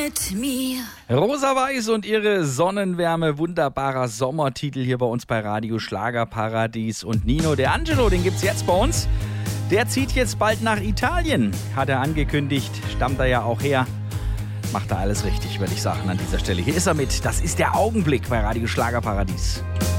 mit mir. Rosa-Weiß und ihre Sonnenwärme, wunderbarer Sommertitel hier bei uns bei Radio Schlagerparadies. Und Nino De Angelo, den gibt's jetzt bei uns. Der zieht jetzt bald nach Italien, hat er angekündigt, stammt er ja auch her. Macht er alles richtig, würde ich sagen an dieser Stelle. Hier ist er mit, das ist der Augenblick bei Radio Schlagerparadies.